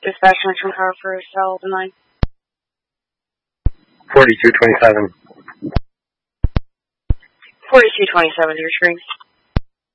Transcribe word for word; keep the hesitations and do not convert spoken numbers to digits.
Dispatch from car for cell nine. forty-two twenty-seven. forty-two twenty-seven, your screen.